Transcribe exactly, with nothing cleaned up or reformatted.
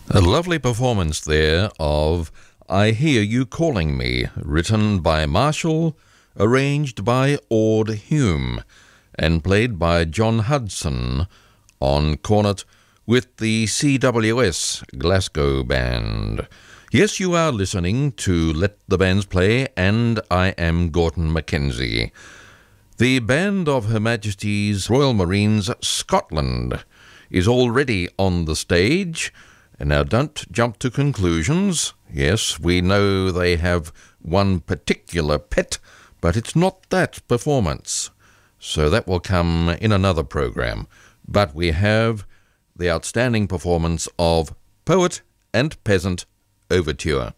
A lovely performance there of I Hear You Calling Me, written by Marshall, arranged by Ord Hume, and played by John Hudson on cornet with the C W S Glasgow Band. Yes, you are listening to Let the Bands Play, and I am Gordon Mackenzie. The band of Her Majesty's Royal Marines Scotland is already on the stage. And now don't jump to conclusions. Yes, we know they have one particular pet, but it's not that performance. So that will come in another program. But we have the outstanding performance of Poet and Peasant Overture.